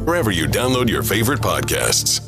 wherever you download your favorite podcasts.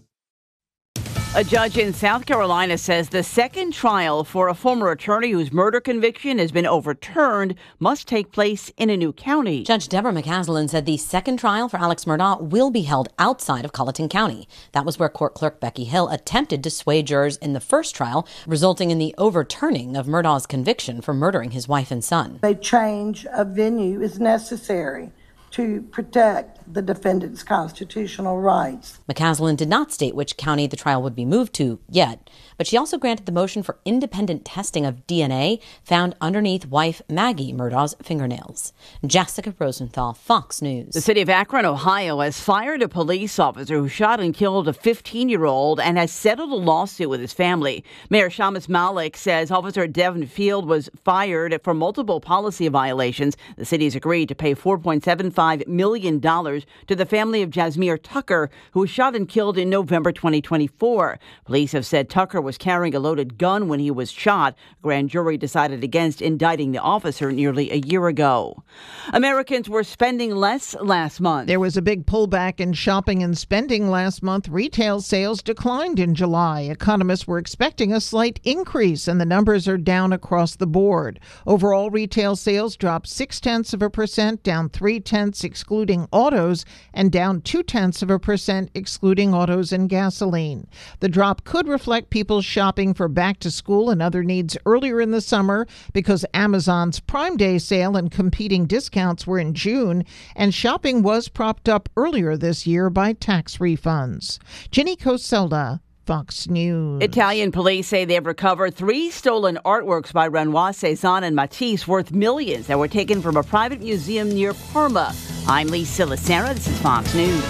A judge in South Carolina says the second trial for a former attorney whose murder conviction has been overturned must take place in a new county. Judge Deborah McCaslin said the second trial for Alex Murdaugh will be held outside of Colleton County. That was where court clerk Becky Hill attempted to sway jurors in the first trial, resulting in the overturning of Murdaugh's conviction for murdering his wife and son. A change of venue is necessary to protect the defendant's constitutional rights. McCaslin did not state which county the trial would be moved to yet, but she also granted the motion for independent testing of DNA found underneath wife Maggie Murdaugh's fingernails. Jessica Rosenthal, Fox News. The city of Akron, Ohio, has fired a police officer who shot and killed a 15-year-old and has settled a lawsuit with his family. Mayor Shamus Malik says Officer Devin Field was fired for multiple policy violations. The city has agreed to pay $4.75 million to the family of Jasmine Tucker, who was shot and killed in November 2024. Police have said Tucker was carrying a loaded gun when he was shot. A grand jury decided against indicting the officer nearly a year ago. Americans were spending less last month. There was a big pullback in shopping and spending last month. Retail sales declined in July. Economists were expecting a slight increase, and the numbers are down across the board. Overall, retail sales dropped 0.6%, down 0.3 excluding autos, and down 0.2% excluding autos and gasoline. The drop could reflect people shopping for back to school and other needs earlier in the summer because Amazon's Prime Day sale and competing discounts were in June, and shopping was propped up earlier this year by tax refunds. Ginny Coselda, Fox News. Italian police say they have recovered 3 stolen artworks by Renoir, Cezanne, and Matisse worth millions that were taken from a private museum near Parma. I'm Lee Silasera. This is Fox News.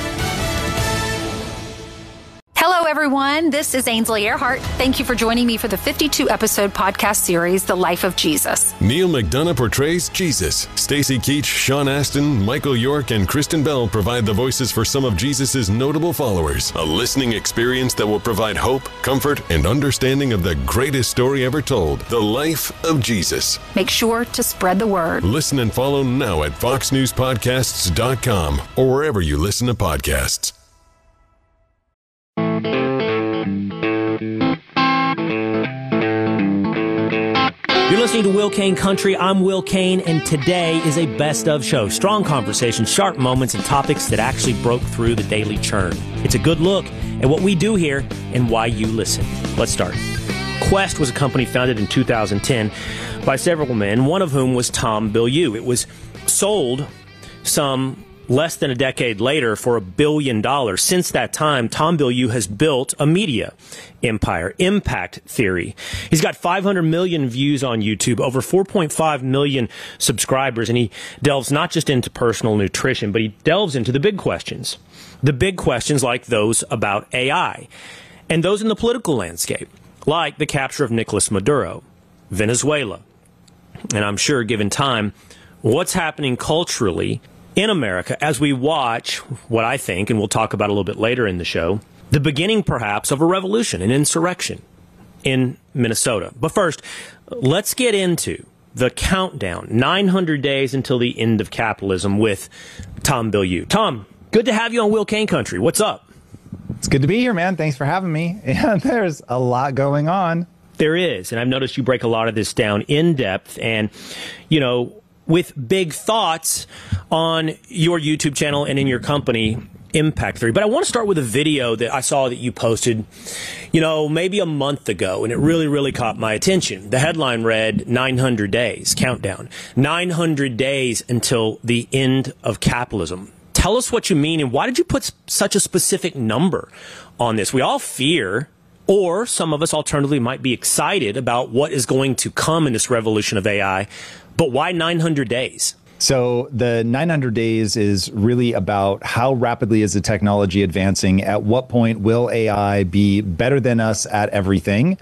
Hello, everyone. This is Ainsley Earhart. Thank you for joining me for the 52-episode podcast series, The Life of Jesus. Neil McDonough portrays Jesus. Stacy Keach, Sean Astin, Michael York, and Kristen Bell provide the voices for some of Jesus' notable followers. A listening experience that will provide hope, comfort, and understanding of the greatest story ever told, The Life of Jesus. Make sure to spread the word. Listen and follow now at foxnewspodcasts.com or wherever you listen to podcasts. You're listening to Will Cain Country. I'm Will Cain, and today is a best of show. Strong conversations, sharp moments, and topics that actually broke through the daily churn. It's a good look at what we do here and why you listen. Let's start. Quest was a company founded in 2010 by several men, one of whom was Tom Bilyeu. It was sold some less than a decade later for $1 billion. Since that time, Tom Bilyeu has built a media empire, Impact Theory. He's got 500 million views on YouTube, over 4.5 million subscribers, and he delves not just into personal nutrition, but he delves into the big questions. The big questions like those about AI, and those in the political landscape, like the capture of Nicolas Maduro, Venezuela, and I'm sure, given time, what's happening culturally in America as we watch what I think, and we'll talk about a little bit later in the show, the beginning perhaps of a revolution, an insurrection in Minnesota. But first, let's get into the countdown, 900 days until the end of capitalism with Tom Bilyeu. Tom, good to have you on Will Cain Country. What's up? It's good to be here, man. Thanks for having me. And there's a lot going on. There is, and I've noticed you break a lot of this down in depth, and, you know, with big thoughts on your YouTube channel and in your company, Impact Theory. But I want to start with a video that I saw that you posted, you know, maybe a month ago, and it really, really caught my attention. The headline read, 900 days, countdown. 900 days until the end of capitalism. Tell us what you mean, and why did you put such a specific number on this? We all fear, or some of us alternatively might be excited about what is going to come in this revolution of AI. But why 900 days? So the 900 days is really about how rapidly is the technology advancing? At what point will AI be better than us at everything?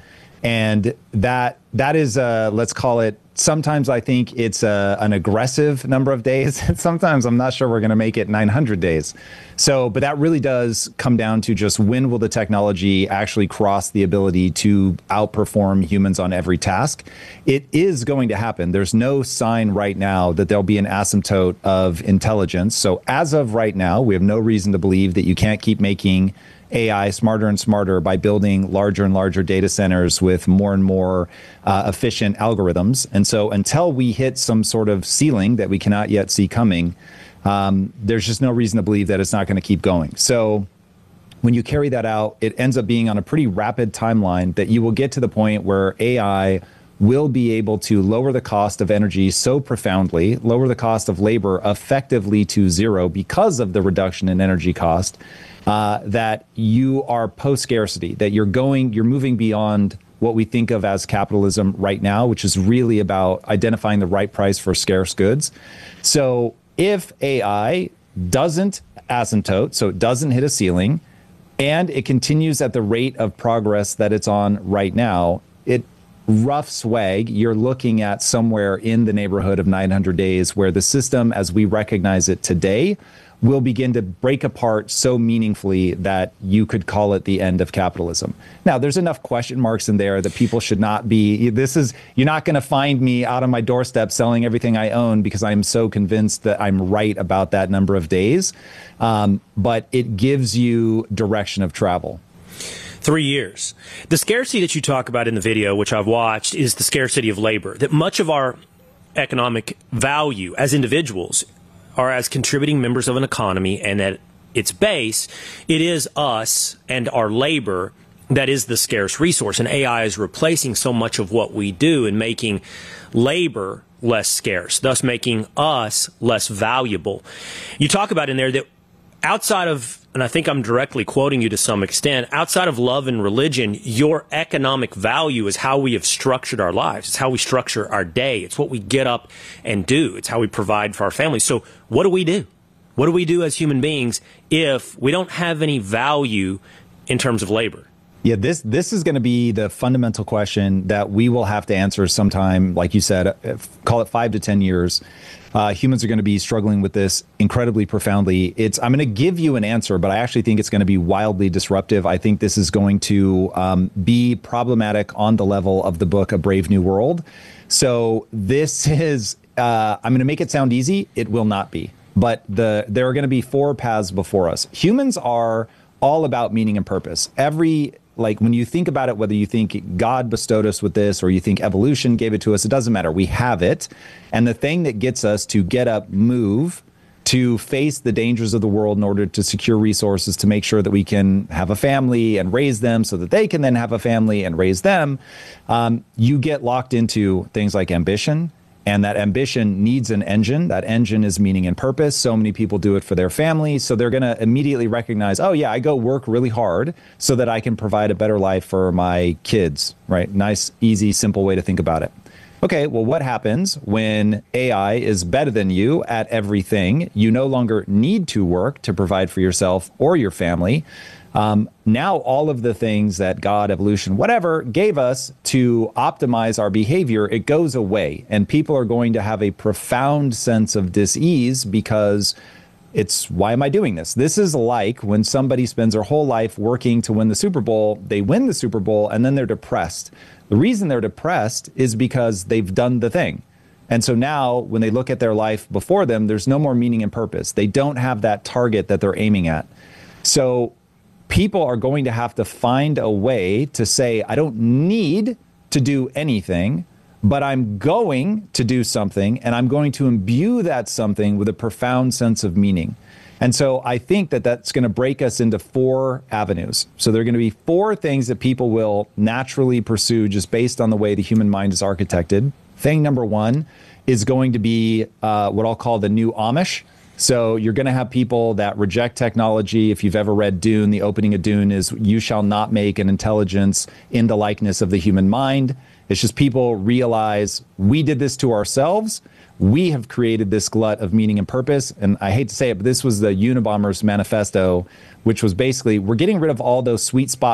And that is, let's call it, sometimes I think it's an aggressive number of days. And sometimes I'm not sure we're going to make it 900 days. So, but that really does come down to just when will the technology actually cross the ability to outperform humans on every task? It is going to happen. There's no sign right now that there'll be an asymptote of intelligence. So as of right now, we have no reason to believe that you can't keep making AI smarter and smarter by building larger and larger data centers with more and more efficient algorithms. And so until we hit some sort of ceiling that we cannot yet see coming, there's just no reason to believe that it's not going to keep going. So when you carry that out, it ends up being on a pretty rapid timeline that you will get to the point where AI will be able to lower the cost of energy so profoundly, lower the cost of labor effectively to zero because of the reduction in energy cost, that you are post-scarcity, that you're moving beyond what we think of as capitalism right now, which is really about identifying the right price for scarce goods. So if AI doesn't asymptote, so it doesn't hit a ceiling, and it continues at the rate of progress that it's on right now, rough swag, you're looking at somewhere in the neighborhood of 900 days where the system as we recognize it today will begin to break apart so meaningfully that you could call it the end of capitalism. Now, there's enough question marks in there that people should not be, you're not going to find me out on my doorstep selling everything I own because I'm so convinced that I'm right about that number of days. But it gives you direction of travel. 3 years. The scarcity that you talk about in the video, which I've watched, is the scarcity of labor. That much of our economic value as individuals are as contributing members of an economy, and at its base, it is us and our labor that is the scarce resource. And AI is replacing so much of what we do and making labor less scarce, thus making us less valuable. You talk about in there that outside of, and I think I'm directly quoting you to some extent, outside of love and religion, your economic value is how we have structured our lives. It's how we structure our day. It's what we get up and do. It's how we provide for our families. So what do we do? What do we do as human beings if we don't have any value in terms of labor? Yeah, this is going to be the fundamental question that we will have to answer sometime, like you said, call it 5 to 10 years. Humans are going to be struggling with this incredibly profoundly. I'm going to give you an answer, but I actually think it's going to be wildly disruptive. I think this is going to be problematic on the level of the book A Brave New World. So this is, I'm going to make it sound easy. It will not be. But there are going to be 4 paths before us. Humans are all about meaning and purpose. Like when you think about it, whether you think God bestowed us with this or you think evolution gave it to us, it doesn't matter. We have it. And the thing that gets us to get up, move, to face the dangers of the world in order to secure resources, to make sure that we can have a family and raise them so that they can then have a family and raise them, you get locked into things like ambition. And that ambition needs an engine. That engine is meaning and purpose. So many people do it for their family. So they're going to immediately recognize, oh, yeah, I go work really hard so that I can provide a better life for my kids, right? Nice, easy, simple way to think about it. Okay, well, what happens when AI is better than you at everything? You no longer need to work to provide for yourself or your family. Now all of the things that God, evolution, whatever gave us to optimize our behavior, it goes away. And people are going to have a profound sense of dis-ease because it's, why am I doing this? This is like when somebody spends their whole life working to win the Super Bowl, they win the Super Bowl, and then they're depressed. The reason they're depressed is because they've done the thing. And so now when they look at their life before them, there's no more meaning and purpose. They don't have that target that they're aiming at. So people are going to have to find a way to say, I don't need to do anything, but I'm going to do something, and I'm going to imbue that something with a profound sense of meaning. And so I think that that's going to break us into 4 avenues. So there are going to be 4 things that people will naturally pursue just based on the way the human mind is architected. Thing number 1 is going to be what I'll call the new Amish. So you're going to have people that reject technology. If you've ever read Dune, the opening of Dune is, you shall not make an intelligence in the likeness of the human mind. It's just people realize we did this to ourselves. We have created this glut of meaning and purpose. And I hate to say it, but this was the Unabomber's manifesto, which was basically, we're getting rid of all those sweet spot